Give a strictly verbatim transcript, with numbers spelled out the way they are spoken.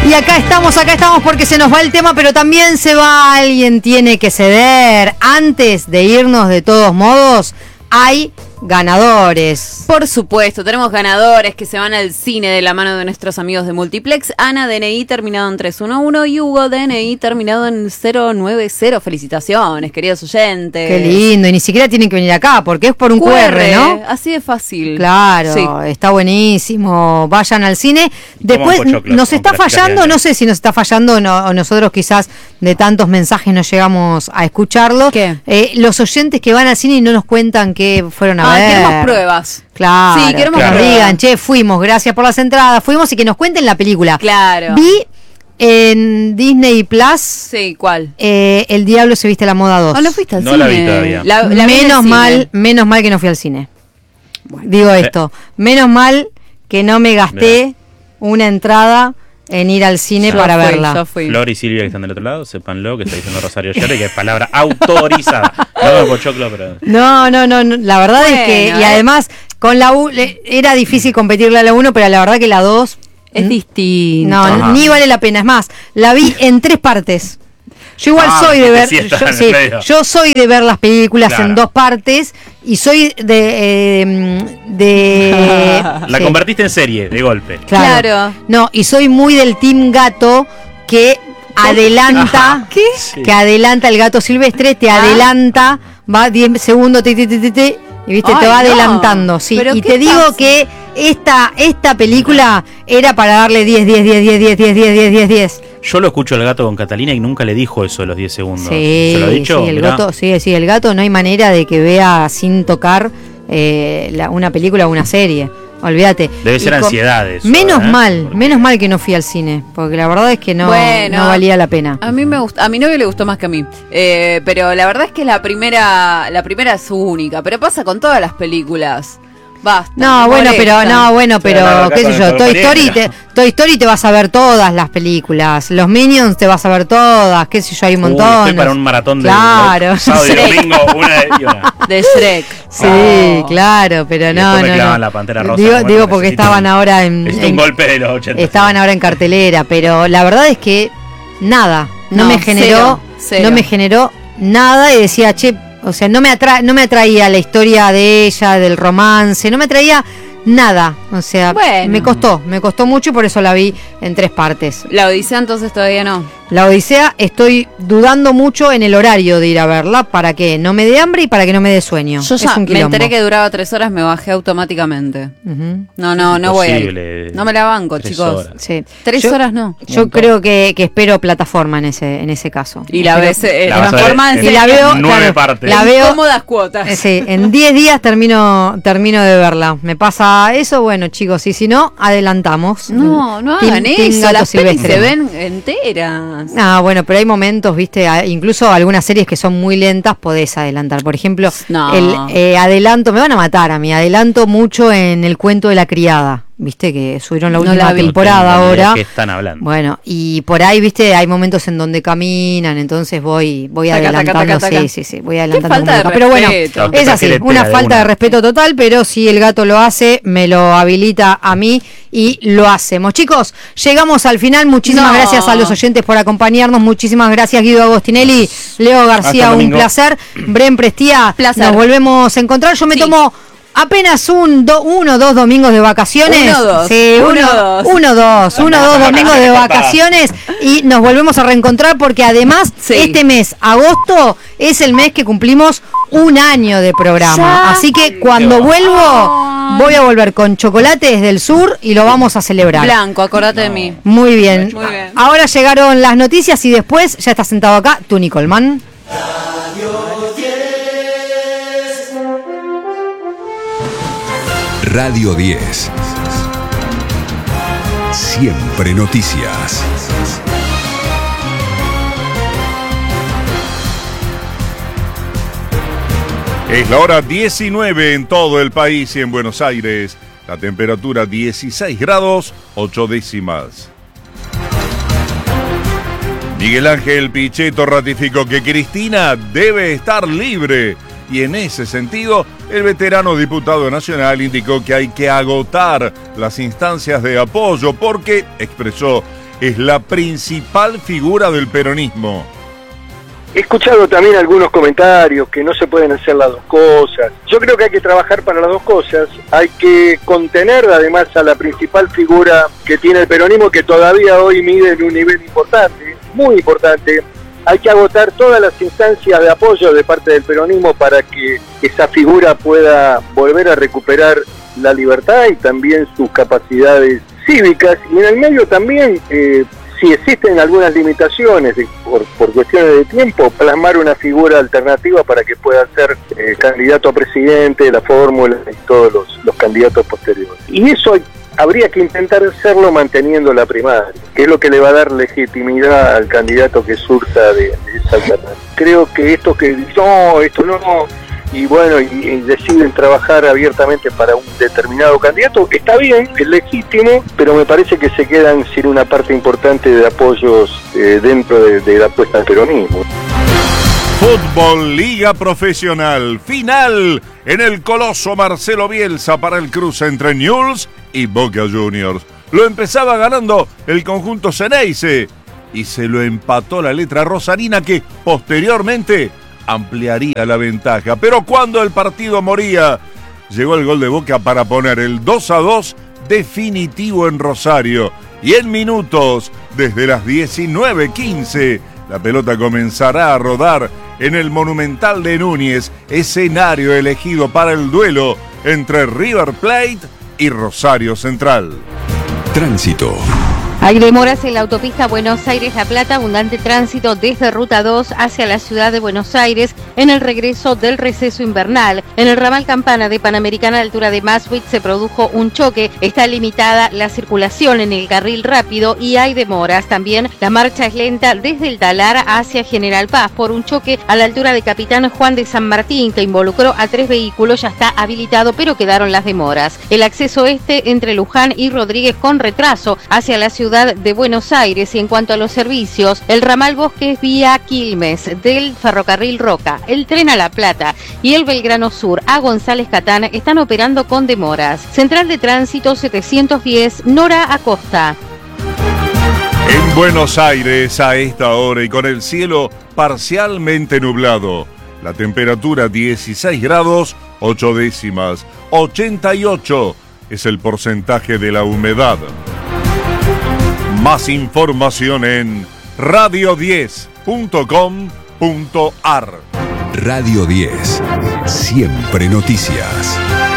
Y acá estamos, acá estamos porque se nos va el tema, pero también se va, alguien tiene que ceder. Antes de irnos, de todos modos, hay ganadores. Por supuesto, tenemos ganadores que se van al cine de la mano de nuestros amigos de Multiplex. Ana, D N I terminado en tres uno uno y Hugo, D N I terminado en cero nueve cero. Felicitaciones, queridos oyentes. Qué lindo, y ni siquiera tienen que venir acá porque es por un Q R, Q R, ¿no? Así de fácil. Claro, sí. Está buenísimo. Vayan al cine. Después nos está fallando, no sé si nos está fallando o, no, o nosotros quizás de tantos mensajes no llegamos a escucharlo. ¿Qué? Eh, los oyentes que van al cine y no nos cuentan que fueron a Ah, ver. queremos pruebas. Claro, sí, queremos que pruebas. nos digan, che, fuimos, gracias por las entradas, fuimos y que nos cuenten la película. Claro. Vi en Disney Plus. Sí, ¿cuál? Eh, El Diablo se viste a la moda dos. No, no fuiste al no cine. la vi todavía. La, la menos vi mal, cine. menos mal que no fui al cine. Bueno. Digo esto, menos mal que no me gasté Mirá. una entrada en ir al cine Yo para fui, verla. yo fui. Flor y Silvia que están del otro lado, sépanlo que está diciendo Rosario Yerri, que es palabra autorizada. No me pochoclo, pero... No, no, no, no, la verdad Bueno, es que, y eh. además, con la U, le- era difícil competirle a la uno, pero la verdad que la dos... Es n- distinto. No, Ajá. ni vale la pena. Es más, la vi en tres partes. Yo igual Ah, soy de ver, sí está yo, en el sí, medio. yo soy de ver las películas Claro. en dos partes y soy de eh, de La sí, convertiste en serie, de golpe. claro. Claro. No, y soy muy del team gato que adelanta, Ajá. ¿Qué? Sí. que adelanta el gato silvestre, te Ah. adelanta, va diez segundos, te, te, te, te, te, y viste, te Ay, va no. adelantando, sí. ¿Pero Y qué te digo pasa? que esta, esta película era para darle diez, diez, diez, diez, diez, diez, diez, diez, diez, diez. Yo lo escucho al gato con Catalina y nunca le dijo eso de los diez segundos. Sí, ¿Se lo ha dicho? sí, el Mirá. gato, sí, sí, el gato no hay manera de que vea sin tocar eh, la- una película o una serie. Olvídate. Debe Y ser con- ansiedad eso, Menos ¿eh? mal, Porque- menos mal que no fui al cine, porque la verdad es que no, Bueno, no valía la pena. A mí me gusta, a mi novio le gustó más que a mí. Eh, pero la verdad es que la primera, la primera es única, pero pasa con todas las películas. Basta. No, me bueno, pero molesta. no, bueno, Se van a pero arrancar qué con sé el yo, Toy Torpariega. Story, te, Toy Story te vas a ver todas las películas, los Minions te vas a ver todas, qué sé yo, hay un Uy, montón. estoy para un maratón de Claro. de sábado y domingo, una y una. De Shrek. Sí, Oh. claro, pero Y no, después me no, clavan no. la Pantera Rosa, Digo, bueno, digo porque necesito estaban un- ahora en, Necesito en- un golpe de los ochenta. estaban ahora en cartelera, pero la verdad es que nada, no, No, me generó, cero, cero. no me generó nada y decía, che, o sea, no me atra no me atraía la historia de ella, del romance, no me atraía nada, o sea, Bueno. me costó, me costó mucho y por eso la vi en tres partes. La Odisea entonces todavía no. La Odisea estoy dudando mucho en el horario de ir a verla para que no me dé hambre y para que no me dé sueño. Yo es ya un me quilombo. enteré que duraba tres horas, me bajé automáticamente. Ujú. No, no, no voy a ir. Imposible. No me la banco, Tres chicos. horas. Sí. Tres Yo- horas no. Yo montón. creo que, que espero plataforma en ese en ese caso. Y la Espero- ves eh, La vas a ver transformada en en y la veo nueve claro, partes. la veo cómodas cuotas. eh, sí, en diez días termino termino de verla. Me pasa eso, bueno, chicos, y si no adelantamos. No, no Team- hagan Team eso. Gato Las pelis Silvestre. se ven enteras. Ah, bueno, pero hay momentos, viste, a- incluso algunas series que son muy lentas podés adelantar. Por ejemplo, No. el eh, adelanto, me van a matar a mí, adelanto mucho en El cuento de la criada, viste, que subieron la No última la vi. temporada No tengo ni idea ahora. de qué están hablando. Bueno, y por ahí, viste, hay momentos en donde caminan, entonces voy voy Taca, taca, adelantando, taca, taca. sí, sí, sí, voy adelantando. falta de como loca. Pero bueno, respeto. es así, Prefiere una tela de falta de una. respeto total, pero si el gato lo hace, me lo habilita a mí y lo hacemos. Chicos, llegamos al final, muchísimas No. gracias a los oyentes por acompañarnos, muchísimas gracias Guido Agostinelli, Leo García, Hasta el un domingo. placer, Bren Prestía, Placer. nos volvemos a encontrar, yo me Sí. tomo apenas un, do, uno, dos domingos de vacaciones. Uno, dos. Sí, Uno, uno, dos. uno, dos, uno, dos domingos de vacaciones y nos volvemos a reencontrar porque además Sí. este mes, agosto, es el mes que cumplimos un año de programa. Ya. Así que cuando Qué vuelvo, Ay. voy a volver con chocolates del sur y lo vamos a celebrar. Blanco, acordate de mí. Muy bien. Muy bien. Ahora llegaron las noticias y después ya está sentado acá Tuni Colman. Radio diez. Siempre noticias. Es la hora diecinueve en todo el país y en Buenos Aires. La temperatura dieciséis grados, ocho décimas. Miguel Ángel Pichetto ratificó que Cristina debe estar libre. Y en ese sentido, el veterano diputado nacional indicó que hay que agotar las instancias de apoyo porque, expresó, es la principal figura del peronismo. He escuchado también algunos comentarios que no se pueden hacer las dos cosas. Yo creo que hay que trabajar para las dos cosas. Hay que contener además a la principal figura que tiene el peronismo, que todavía hoy mide en un nivel importante, muy importante. Hay que agotar todas las instancias de apoyo de parte del peronismo para que esa figura pueda volver a recuperar la libertad y también sus capacidades cívicas. Y en el medio también... Eh, si existen algunas limitaciones de, por, por cuestiones de tiempo, plasmar una figura alternativa para que pueda ser eh, candidato a presidente, la fórmula y todos los, los candidatos posteriores. Y eso hay, habría que intentar hacerlo manteniendo la primaria, que es lo que le va a dar legitimidad al candidato que surja de, de esa alternativa. Creo que esto que no, esto no... y bueno, y, y deciden trabajar abiertamente para un determinado candidato, está bien, es legítimo, pero me parece que se quedan sin una parte importante de apoyos eh, dentro de, de la apuesta al peronismo. Fútbol Liga Profesional, final en el Coloso Marcelo Bielsa para el cruce entre Newell's y Boca Juniors. Lo empezaba ganando el conjunto Ceneice y se lo empató la letra rosarina, que posteriormente ampliaría la ventaja. Pero cuando el partido moría, llegó el gol de Boca para poner el dos a dos definitivo en Rosario. Y en minutos, desde las diecinueve quince, la pelota comenzará a rodar en el Monumental de Núñez, escenario elegido para el duelo entre River Plate y Rosario Central. Tránsito. Hay demoras en la autopista Buenos Aires-La Plata, abundante tránsito desde Ruta dos hacia la ciudad de Buenos Aires en el regreso del receso invernal. En el ramal Campana de Panamericana a la altura de Maswich se produjo un choque. Está limitada la circulación en el carril rápido y hay demoras. También la marcha es lenta desde el Talar hacia General Paz por un choque a la altura de Capitán Juan de San Martín que involucró a tres vehículos. Ya está habilitado, pero quedaron las demoras. El acceso este entre Luján y Rodríguez con retraso hacia la ciudad de Buenos Aires. Y en cuanto a los servicios, el ramal Bosques vía Quilmes del ferrocarril Roca, el tren a La Plata y el Belgrano Sur a González Catán están operando con demoras. Central de Tránsito setecientos diez, Nora Acosta. En Buenos Aires a esta hora y con el cielo parcialmente nublado, la temperatura dieciséis grados ocho décimas, ochenta y ocho es el porcentaje de la humedad. Más información en radio diez punto com punto ar. Radio diez, siempre noticias.